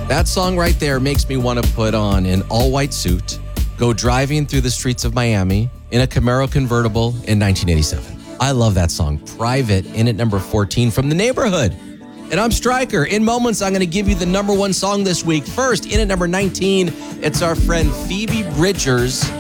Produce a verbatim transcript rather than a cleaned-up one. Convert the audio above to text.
That song right there makes me want to put on an all-white suit, go driving through the streets of Miami in a Camaro convertible in nineteen eighty-seven. I love that song. Private, in at number fourteen from The Neighborhood. And I'm Stryker. In moments, I'm going to give you the number one song this week. First, in at number nineteen, it's our friend Phoebe Bridgers